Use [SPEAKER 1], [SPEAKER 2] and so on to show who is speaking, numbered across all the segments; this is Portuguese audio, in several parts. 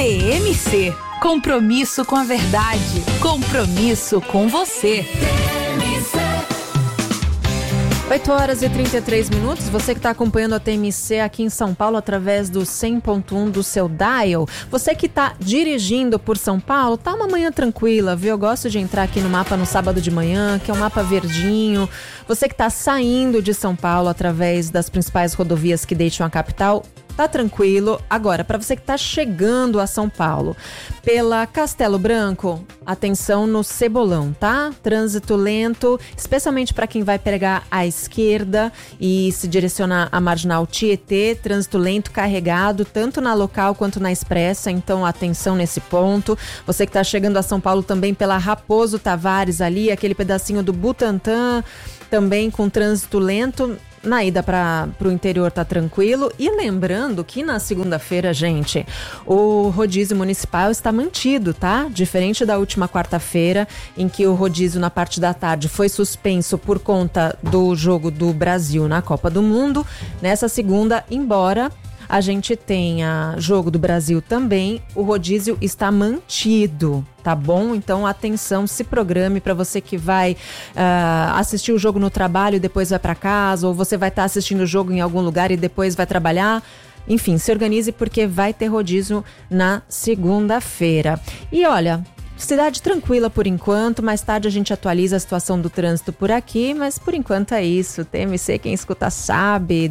[SPEAKER 1] TMC. Compromisso com a verdade. Compromisso com você.
[SPEAKER 2] 8h33. Você que está acompanhando a TMC aqui em São Paulo através do 100.1 do seu dial. Você que está dirigindo por São Paulo, tá uma manhã tranquila, viu? Eu gosto de entrar aqui no mapa no sábado de manhã, que é um mapa verdinho. Você que está saindo de São Paulo através das principais rodovias que deixam a capital, tá tranquilo. Agora, para você que tá chegando a São Paulo pela Castelo Branco, atenção no Cebolão, tá? Trânsito lento, especialmente para quem vai pegar a esquerda e se direcionar à Marginal Tietê. Trânsito lento, carregado, tanto na local quanto na expressa, então atenção nesse ponto. Você que tá chegando a São Paulo também pela Raposo Tavares ali, aquele pedacinho do Butantã, também com trânsito lento. Na ida para o interior tá tranquilo. E lembrando que na segunda-feira, gente, o rodízio municipal está mantido, tá? Diferente da última quarta-feira, em que o rodízio na parte da tarde foi suspenso por conta do jogo do Brasil na Copa do Mundo. Nessa segunda, embora a gente tenha jogo do Brasil também, o rodízio está mantido, tá bom? Então, atenção, se programe para você que vai assistir o jogo no trabalho e depois vai para casa, ou você vai estar assistindo o jogo em algum lugar e depois vai trabalhar. Enfim, se organize porque vai ter rodízio na segunda-feira. E olha, cidade tranquila por enquanto, mais tarde a gente atualiza a situação do trânsito por aqui, mas por enquanto é isso. TMC, quem escuta sabe,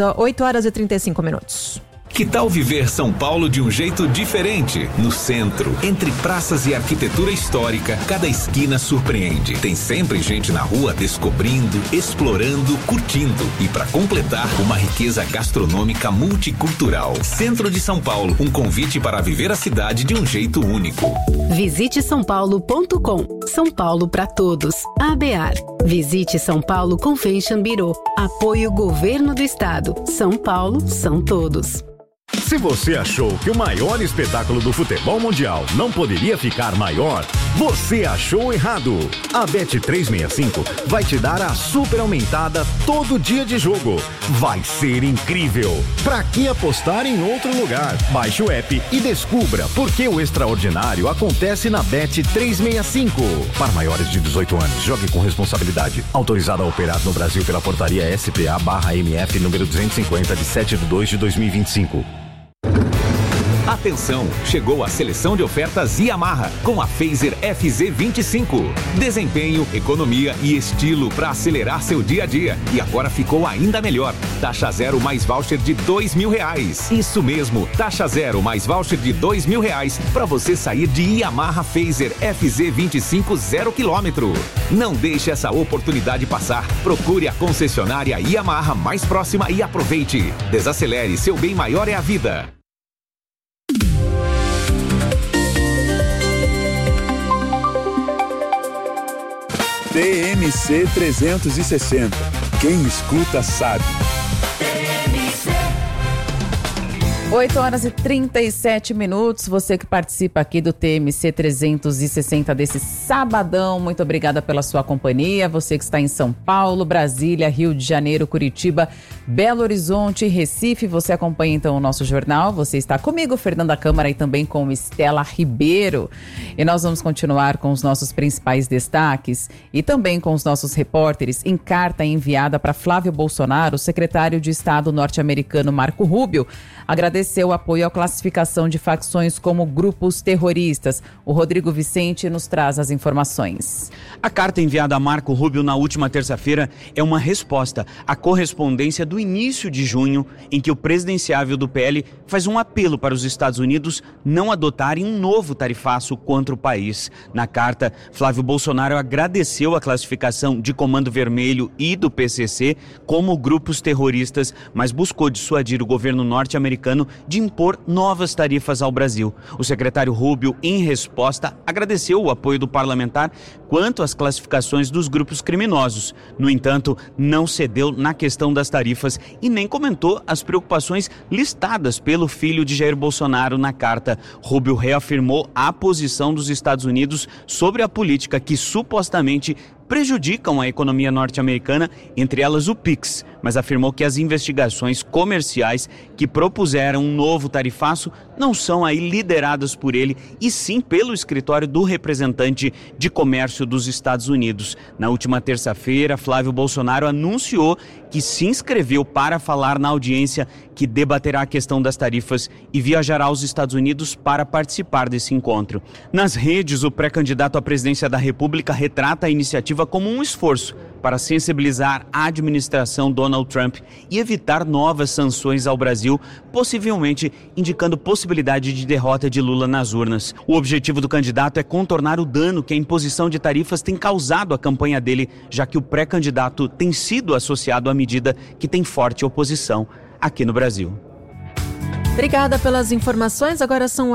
[SPEAKER 2] 8h35.
[SPEAKER 3] Que tal viver São Paulo de um jeito diferente? No centro, entre praças e arquitetura histórica, cada esquina surpreende. Tem sempre gente na rua descobrindo, explorando, curtindo. E para completar, uma riqueza gastronômica multicultural. Centro de São Paulo, um convite para viver a cidade de um jeito único.
[SPEAKER 4] Visite sãopaulo.com. São Paulo para todos. ABAR. Visite São Paulo Convention Bureau. Apoio Governo do Estado. São Paulo são todos.
[SPEAKER 5] Se você achou que o maior espetáculo do futebol mundial não poderia ficar maior, você achou errado. A Bet365 vai te dar a super aumentada todo dia de jogo. Vai ser incrível. Pra que apostar em outro lugar? Baixe o app e descubra por que o extraordinário acontece na Bet365. Para maiores de 18 anos, jogue com responsabilidade. Autorizado a operar no Brasil pela portaria SPA/MF número 250 de 7/2/2025.
[SPEAKER 3] Atenção, chegou a seleção de ofertas Yamaha com a Fazer FZ25. Desempenho, economia e estilo para acelerar seu dia a dia. E agora ficou ainda melhor. Taxa zero mais voucher de R$2.000. Isso mesmo, taxa zero mais voucher de R$2.000 para você sair de Yamaha Fazer FZ25 0 km. Não deixe essa oportunidade passar. Procure a concessionária Yamaha mais próxima e aproveite. Desacelere, seu bem maior é a vida.
[SPEAKER 6] TMC 360. Quem escuta sabe.
[SPEAKER 7] 8h37. Você que participa aqui do TMC 360 desse sabadão, muito obrigada pela sua companhia. Você que está em São Paulo, Brasília, Rio de Janeiro, Curitiba, Belo Horizonte, Recife, você acompanha então o nosso jornal. Você está comigo, Fernanda Câmara, e também com Estela Ribeiro. E nós vamos continuar com os nossos principais destaques e também com os nossos repórteres. Em carta enviada para Flávio Bolsonaro, o secretário de Estado norte-americano Marco Rubio agradeceu o apoio à classificação de facções como grupos terroristas. O Rodrigo Vicente nos traz as informações.
[SPEAKER 8] A carta enviada a Marco Rubio na última terça-feira é uma resposta à correspondência do início de junho, em que o presidenciável do PL faz um apelo para os Estados Unidos não adotarem um novo tarifaço contra o país. Na carta, Flávio Bolsonaro agradeceu a classificação de Comando Vermelho e do PCC como grupos terroristas, mas buscou dissuadir o governo norte-americano de impor novas tarifas ao Brasil. O secretário Rubio, em resposta, agradeceu o apoio do parlamentar quanto às classificações dos grupos criminosos. No entanto, não cedeu na questão das tarifas e nem comentou as preocupações listadas pelo filho de Jair Bolsonaro na carta. Rubio reafirmou a posição dos Estados Unidos sobre a política que supostamente prejudicam a economia norte-americana, entre elas o PIX, mas afirmou que as investigações comerciais que propuseram um novo tarifaço não são aí lideradas por ele, e sim pelo escritório do representante de comércio dos Estados Unidos. Na última terça-feira, Flávio Bolsonaro anunciou que se inscreveu para falar na audiência que debaterá a questão das tarifas e viajará aos Estados Unidos para participar desse encontro. Nas redes, o pré-candidato à presidência da República retrata a iniciativa como um esforço para sensibilizar a administração Donald Trump e evitar novas sanções ao Brasil, possivelmente indicando possibilidade de derrota de Lula nas urnas. O objetivo do candidato é contornar o dano que a imposição de tarifas tem causado à campanha dele, já que o pré-candidato tem sido associado à medida que tem forte oposição aqui no Brasil.
[SPEAKER 2] Obrigada pelas informações. Agora são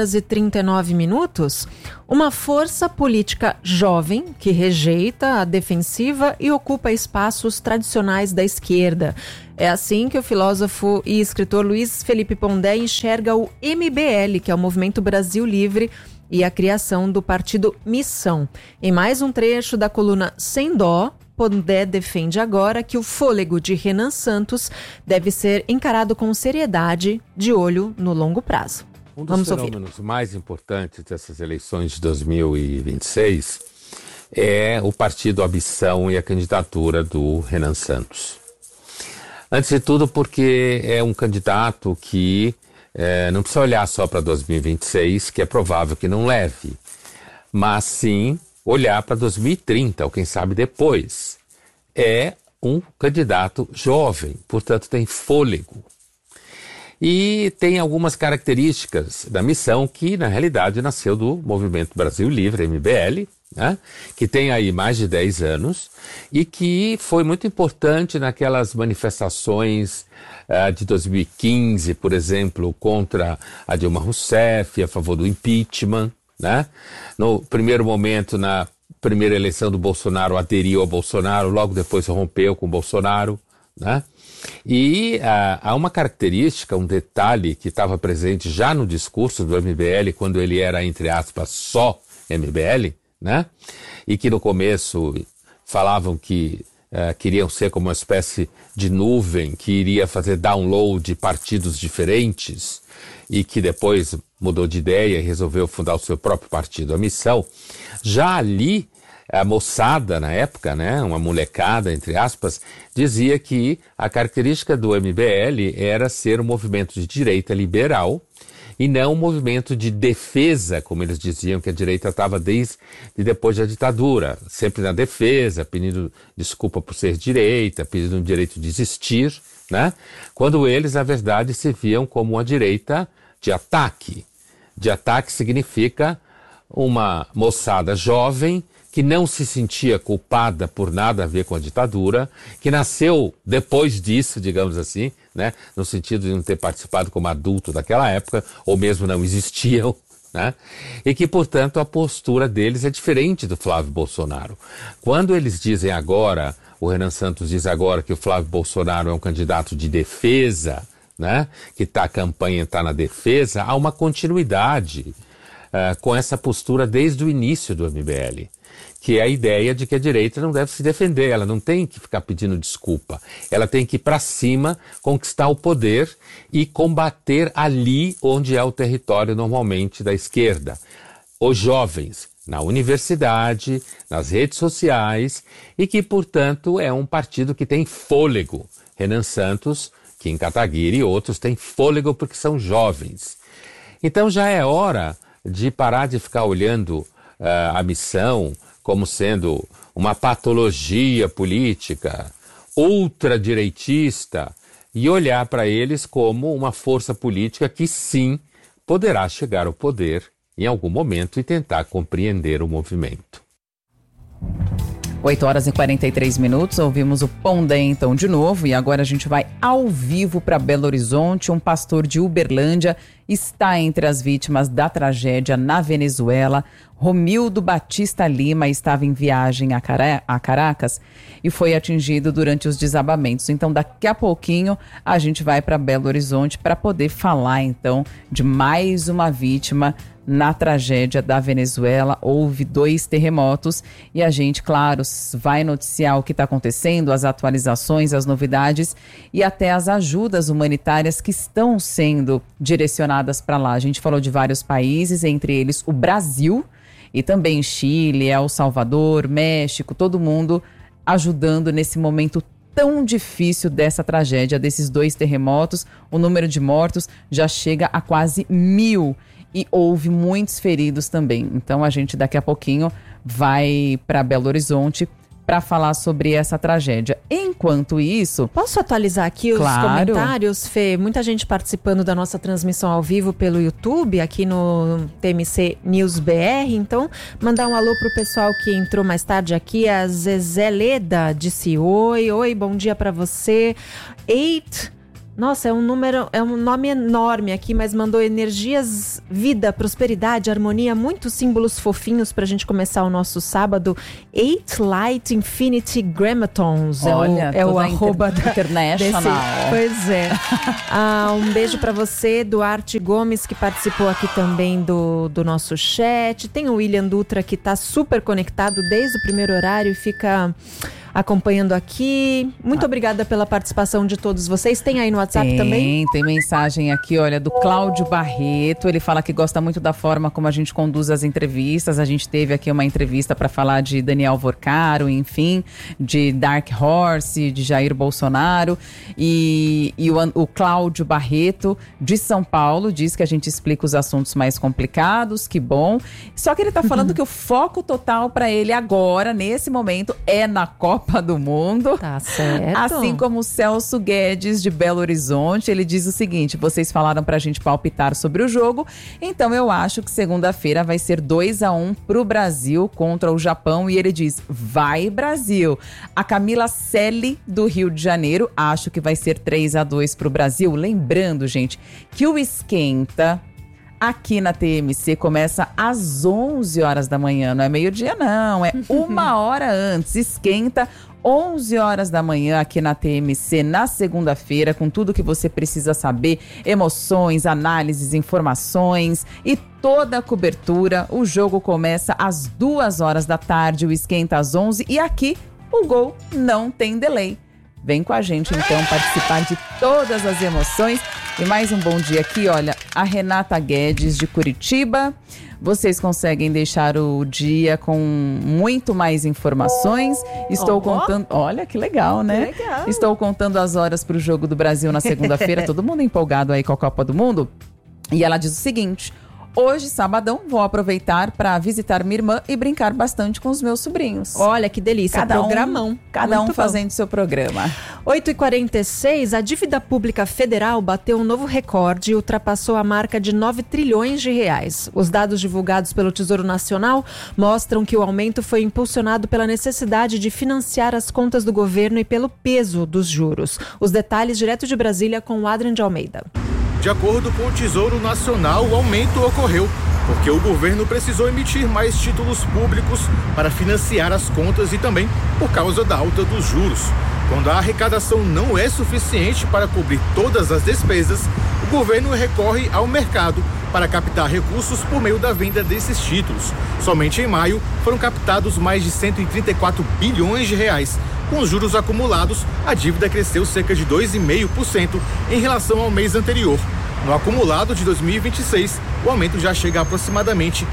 [SPEAKER 2] 8h39. Uma força política jovem que rejeita a defensiva e ocupa espaços tradicionais da esquerda. É assim que o filósofo e escritor Luiz Felipe Pondé enxerga o MBL, que é o Movimento Brasil Livre, e a criação do partido Missão. Em mais um trecho da coluna Sem Dó, Pondé defende agora que o fôlego de Renan Santos deve ser encarado com seriedade, de olho no longo prazo.
[SPEAKER 9] Um dos fenômenos mais importantes dessas eleições de 2026 é o partido Ambição e a candidatura do Renan Santos. Antes de tudo porque é um candidato que não precisa olhar só para 2026, que é provável que não leve, mas sim olhar para 2030, ou quem sabe depois. É um candidato jovem, portanto tem fôlego. E tem algumas características da Missão que, na realidade, nasceu do Movimento Brasil Livre, MBL, né? Que tem aí mais de 10 anos e que foi muito importante naquelas manifestações de 2015, por exemplo, contra a Dilma Rousseff, a favor do impeachment, né? No primeiro momento, na primeira eleição do Bolsonaro, aderiu ao Bolsonaro, logo depois rompeu com o Bolsonaro, né? E há uma característica, um detalhe que estava presente já no discurso do MBL, quando ele era, entre aspas, só MBL, né? E que no começo falavam que queriam ser como uma espécie de nuvem que iria fazer download de partidos diferentes e que depois mudou de ideia e resolveu fundar o seu próprio partido, a Missão. Já ali, a moçada na época, né, uma molecada, entre aspas, dizia que a característica do MBL era ser um movimento de direita liberal e não um movimento de defesa, como eles diziam que a direita estava desde depois da ditadura, sempre na defesa, pedindo desculpa por ser direita, pedindo o direito de existir, né? Quando eles, na verdade, se viam como uma direita de ataque. De ataque significa uma moçada jovem que não se sentia culpada por nada a ver com a ditadura, que nasceu depois disso, digamos assim, né? No sentido de não ter participado como adulto daquela época, ou mesmo não existiam, né? E que, portanto, a postura deles é diferente do Flávio Bolsonaro. Quando eles dizem agora, o Renan Santos diz agora que o Flávio Bolsonaro é um candidato de defesa, né? Que a campanha está na defesa, há uma continuidade com essa postura desde o início do MBL, que é a ideia de que a direita não deve se defender, ela não tem que ficar pedindo desculpa, ela tem que ir para cima, conquistar o poder e combater ali onde é o território normalmente da esquerda. Os jovens, na universidade, nas redes sociais, e que, portanto, é um partido que tem fôlego. Renan Santos, Kim Kataguiri e outros têm fôlego porque são jovens. Então já é hora de parar de ficar olhando a Missão como sendo uma patologia política ultradireitista e olhar para eles como uma força política que sim poderá chegar ao poder em algum momento e tentar compreender o movimento.
[SPEAKER 7] 8h43, ouvimos o Pondé então de novo e agora a gente vai ao vivo para Belo Horizonte. Um pastor de Uberlândia está entre as vítimas da tragédia na Venezuela. Romildo Batista Lima estava em viagem a Caracas e foi atingido durante os desabamentos. Então daqui a pouquinho a gente vai para Belo Horizonte para poder falar então de mais uma vítima na tragédia da Venezuela. Houve 2 terremotos e a gente, claro, vai noticiar o que está acontecendo, as atualizações, as novidades e até as ajudas humanitárias que estão sendo direcionadas para lá. A gente falou de vários países, entre eles o Brasil e também Chile, El Salvador, México, todo mundo ajudando nesse momento tão difícil dessa tragédia, desses 2 terremotos. O número de mortos já chega a quase 1.000 e houve muitos feridos também. Então a gente daqui a pouquinho vai para Belo Horizonte para falar sobre essa tragédia. Enquanto isso...
[SPEAKER 2] Posso atualizar aqui os comentários, Fê? Muita gente participando da nossa transmissão ao vivo pelo YouTube, aqui no TMC News BR. Então, mandar um alô pro pessoal que entrou mais tarde aqui. A Zezé Leda disse oi. Oi, bom dia para você. Nossa, é um nome enorme aqui, mas mandou energias, vida, prosperidade, harmonia, muitos símbolos fofinhos pra gente começar o nosso sábado. 8 Light Infinity Grammatons.
[SPEAKER 7] Olha,
[SPEAKER 2] é o arroba
[SPEAKER 7] international.
[SPEAKER 2] Pois é. Um beijo pra você, Duarte Gomes, que participou aqui também do nosso chat. Tem o William Dutra, que tá super conectado desde o primeiro horário e fica acompanhando aqui. Muito obrigada pela participação de todos vocês. Tem aí no WhatsApp também?
[SPEAKER 7] Tem mensagem aqui, olha, do Cláudio Barreto. Ele fala que gosta muito da forma como a gente conduz as entrevistas. A gente teve aqui uma entrevista para falar de Daniel Vorcaro, enfim, de Dark Horse, de Jair Bolsonaro. E o Cláudio Barreto, de São Paulo, diz que a gente explica os assuntos mais complicados, que bom. Só que ele tá falando que o foco total para ele agora, nesse momento, é na Copa do Mundo.
[SPEAKER 2] Tá certo.
[SPEAKER 7] Assim como o Celso Guedes, de Belo Horizonte, ele diz o seguinte: vocês falaram pra gente palpitar sobre o jogo, então eu acho que segunda-feira vai ser 2-1 pro Brasil contra o Japão, e ele diz, vai Brasil. A Camila Selle, do Rio de Janeiro, acho que vai ser 3-2 pro Brasil. Lembrando, gente, que o Esquenta aqui na TMC começa às 11 horas da manhã, não é meio-dia não, é 1 hora antes. Esquenta, 11 horas da manhã aqui na TMC na segunda-feira, com tudo que você precisa saber, emoções, análises, informações e toda a cobertura. O jogo começa às 2 horas da tarde, o Esquenta às 11 e aqui o gol não tem delay. Vem com a gente, então, participar de todas as emoções. E mais um bom dia aqui, olha, a Renata Guedes, de Curitiba. Vocês conseguem deixar o dia com muito mais informações. Estou contando... Olha, que legal, né?
[SPEAKER 2] Que legal.
[SPEAKER 7] Estou contando as horas para o Jogo do Brasil na segunda-feira. Todo mundo empolgado aí com a Copa do Mundo. E ela diz o seguinte: hoje, sabadão, vou aproveitar para visitar minha irmã e brincar bastante com os meus sobrinhos.
[SPEAKER 2] Olha, que delícia, programão.
[SPEAKER 7] Cada
[SPEAKER 2] Muito
[SPEAKER 7] um fazendo seu programa.
[SPEAKER 2] 8h46, a dívida pública federal bateu um novo recorde e ultrapassou a marca de 9 trilhões de reais. Os dados divulgados pelo Tesouro Nacional mostram que o aumento foi impulsionado pela necessidade de financiar as contas do governo e pelo peso dos juros. Os detalhes direto de Brasília com o Adrian de Almeida.
[SPEAKER 10] De acordo com o Tesouro Nacional, o aumento ocorreu porque o governo precisou emitir mais títulos públicos para financiar as contas e também por causa da alta dos juros. Quando a arrecadação não é suficiente para cobrir todas as despesas, o governo recorre ao mercado para captar recursos por meio da venda desses títulos. Somente em maio foram captados mais de 134 bilhões de reais. Com os juros acumulados, a dívida cresceu cerca de 2,5% em relação ao mês anterior. No acumulado de 2026, o aumento já chega a aproximadamente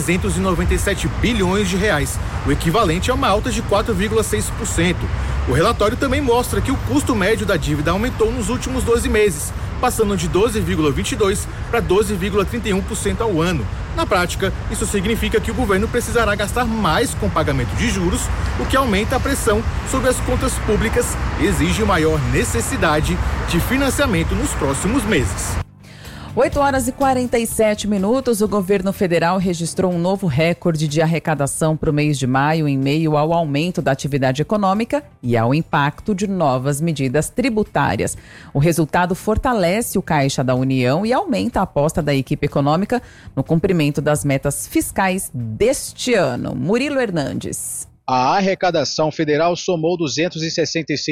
[SPEAKER 10] 397 bilhões de reais, o equivalente a uma alta de 4,6%. O relatório também mostra que o custo médio da dívida aumentou nos últimos 12 meses, passando de 12,22% para 12,31% ao ano. Na prática, isso significa que o governo precisará gastar mais com pagamento de juros, o que aumenta a pressão sobre as contas públicas e exige maior necessidade de financiamento nos próximos meses.
[SPEAKER 7] 8h47, o governo federal registrou um novo recorde de arrecadação para o mês de maio em meio ao aumento da atividade econômica e ao impacto de novas medidas tributárias. O resultado fortalece o Caixa da União e aumenta a aposta da equipe econômica no cumprimento das metas fiscais deste ano. Murilo Hernandes.
[SPEAKER 11] A arrecadação federal somou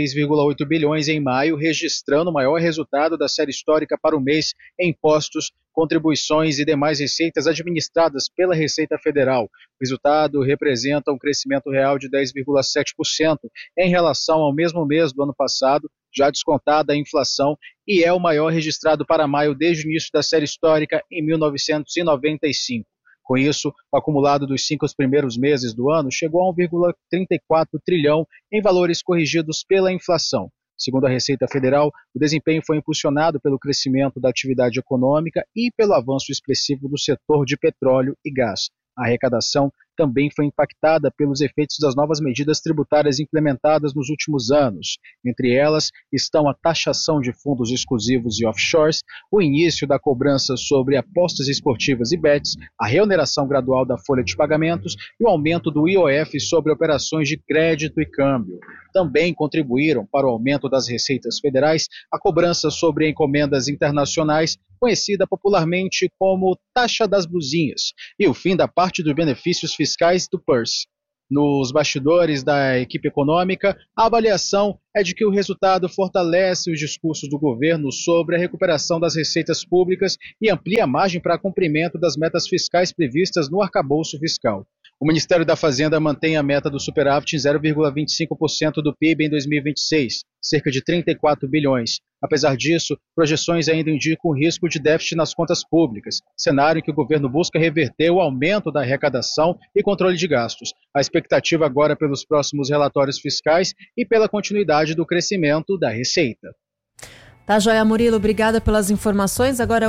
[SPEAKER 11] 266,8 bilhões em maio, registrando o maior resultado da série histórica para o mês em impostos contribuições e demais receitas administradas pela Receita Federal. O resultado representa um crescimento real de 10,7% em relação ao mesmo mês do ano passado, já descontada a inflação, e é o maior registrado para maio desde o início da série histórica em 1995. Com isso, o acumulado dos 5 primeiros meses do ano chegou a 1,34 trilhão em valores corrigidos pela inflação. Segundo a Receita Federal, o desempenho foi impulsionado pelo crescimento da atividade econômica e pelo avanço expressivo do setor de petróleo e gás. A arrecadação também foi impactada pelos efeitos das novas medidas tributárias implementadas nos últimos anos. Entre elas estão a taxação de fundos exclusivos e offshores, o início da cobrança sobre apostas esportivas e bets, a reoneração gradual da folha de pagamentos e o aumento do IOF sobre operações de crédito e câmbio. Também contribuíram para o aumento das receitas federais a cobrança sobre encomendas internacionais, conhecida popularmente como taxa das blusinhas, e o fim da parte dos benefícios fiscais do PERS. Nos bastidores da equipe econômica, a avaliação é de que o resultado fortalece os discursos do governo sobre a recuperação das receitas públicas e amplia a margem para cumprimento das metas fiscais previstas no arcabouço fiscal. O Ministério da Fazenda mantém a meta do superávit em 0,25% do PIB em 2026, cerca de 34 bilhões. Apesar disso, projeções ainda indicam o risco de déficit nas contas públicas, cenário em que o governo busca reverter o aumento da arrecadação e controle de gastos. A expectativa agora pelos próximos relatórios fiscais e pela continuidade do crescimento da receita.
[SPEAKER 2] Tá, joia, Murilo, obrigada pelas informações. Agora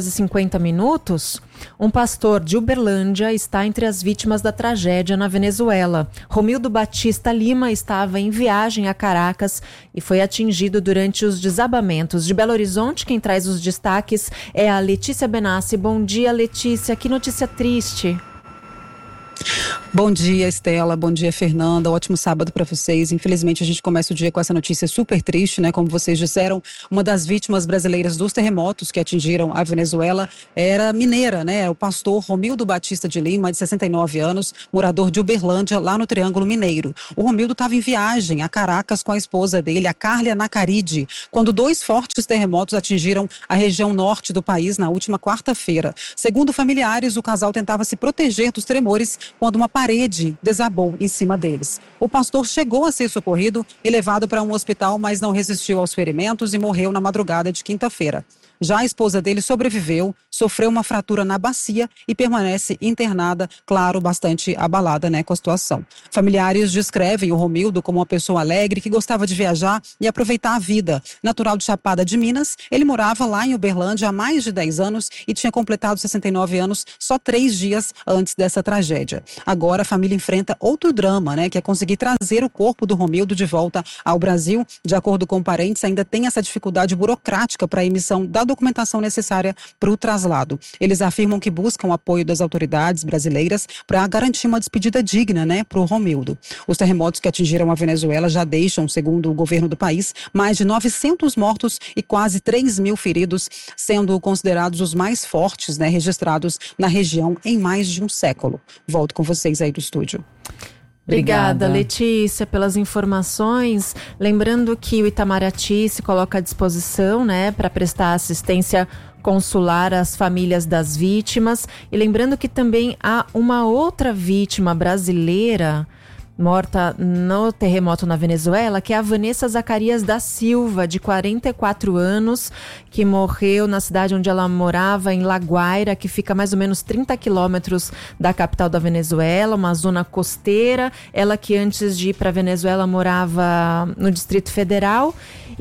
[SPEAKER 2] 8h50. Um pastor de Uberlândia está entre as vítimas da tragédia na Venezuela. Romildo Batista Lima estava em viagem a Caracas e foi atingido durante os desabamentos. De Belo Horizonte, quem traz os destaques é a Letícia Benassi. Bom dia, Letícia. Que notícia triste.
[SPEAKER 12] Bom dia, Estela. Bom dia, Fernanda. Ótimo sábado para vocês. Infelizmente, a gente começa o dia com essa notícia super triste, né? Como vocês disseram, uma das vítimas brasileiras dos terremotos que atingiram a Venezuela era mineira, né? O pastor Romildo Batista de Lima, de 69 anos, morador de Uberlândia, lá no Triângulo Mineiro. O Romildo estava em viagem a Caracas com a esposa dele, a Cárlia Nacaride, quando 2 fortes terremotos atingiram a região norte do país na última quarta-feira. Segundo familiares, o casal tentava se proteger dos tremores quando uma parede desabou em cima deles. O pastor chegou a ser socorrido e levado para um hospital, mas não resistiu aos ferimentos e morreu na madrugada de quinta-feira. Já a esposa dele sobreviveu, sofreu uma fratura na bacia e permanece internada, claro, bastante abalada, né, com a situação. Familiares descrevem o Romildo como uma pessoa alegre que gostava de viajar e aproveitar a vida. Natural de Chapada de Minas, ele morava lá em Uberlândia há mais de 10 anos e tinha completado 69 anos só 3 dias antes dessa tragédia. Agora a família enfrenta outro drama, né, que é conseguir trazer o corpo do Romildo de volta ao Brasil. De acordo com parentes, ainda tem essa dificuldade burocrática para a emissão da documentação necessária para o traslado. Eles afirmam que buscam o apoio das autoridades brasileiras para garantir uma despedida digna, né, para o Romildo. Os terremotos que atingiram a Venezuela já deixam, segundo o governo do país, mais de 900 mortos e quase 3.000 feridos, sendo considerados os mais fortes, né, registrados na região em mais de um século. Volto com vocês aí do estúdio.
[SPEAKER 2] Obrigada, Letícia, pelas informações. Lembrando que o Itamaraty se coloca à disposição, né, para prestar assistência consular às famílias das vítimas. E lembrando que também há uma outra vítima brasileira morta no terremoto na Venezuela, que é a Vanessa Zacarias da Silva, de 44 anos, que morreu na cidade onde ela morava, em La Guaira, que fica a mais ou menos 30 quilômetros da capital da Venezuela, uma zona costeira. Ela que antes de ir para a Venezuela morava no Distrito Federal.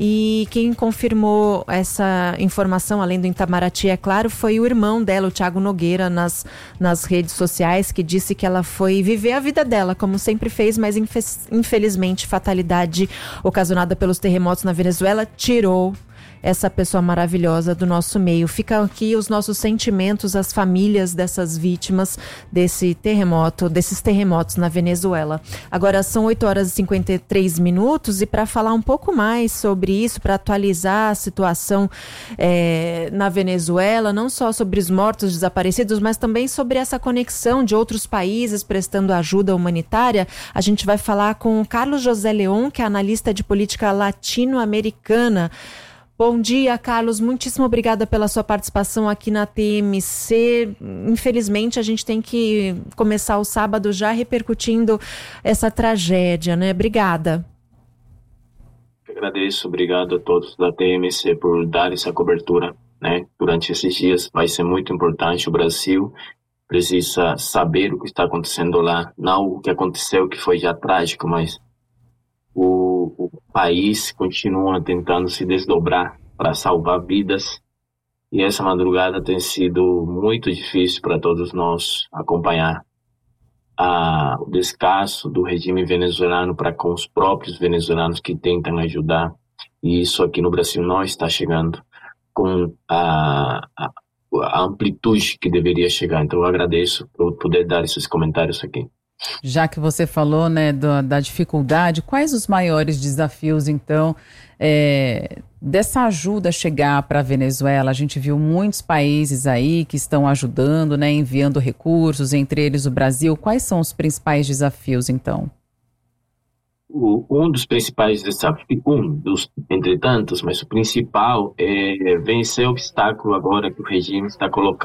[SPEAKER 2] E quem confirmou essa informação, além do Itamaraty, é claro, foi o irmão dela, o Thiago Nogueira, nas redes sociais, que disse que ela foi viver a vida dela, como sempre fez, mas infelizmente fatalidade ocasionada pelos terremotos na Venezuela tirou essa pessoa maravilhosa do nosso meio. Ficam aqui os nossos sentimentos às famílias dessas vítimas desses terremotos na Venezuela. Agora são 8h53 e para falar um pouco mais sobre isso, para atualizar a situação na Venezuela, não só sobre os mortos desaparecidos, mas também sobre essa conexão de outros países prestando ajuda humanitária, a gente vai falar com o Carlos José Leon, que é analista de política latino-americana. Bom dia, Carlos. Muitíssimo obrigada pela sua participação aqui na TMC. Infelizmente, a gente tem que começar o sábado já repercutindo essa tragédia, né? Obrigada.
[SPEAKER 13] Eu agradeço, obrigado a todos da TMC por dar essa cobertura, né? Durante esses dias vai ser muito importante. O Brasil precisa saber o que está acontecendo lá, não o que aconteceu, que foi já trágico, mas o país continua tentando se desdobrar para salvar vidas, e essa madrugada tem sido muito difícil para todos nós acompanhar o descaso do regime venezuelano para com os próprios venezuelanos que tentam ajudar, e isso aqui no Brasil não está chegando com a amplitude que deveria chegar. Então eu agradeço por poder dar esses comentários aqui.
[SPEAKER 7] Já que você falou, né, da dificuldade, quais os maiores desafios, então, dessa ajuda chegar para a Venezuela? A gente viu muitos países aí que estão ajudando, né, enviando recursos, entre eles o Brasil. Quais são os principais desafios, então?
[SPEAKER 13] Um dos principais desafios, entre tantos, mas o principal é vencer o obstáculo agora que o regime está colocando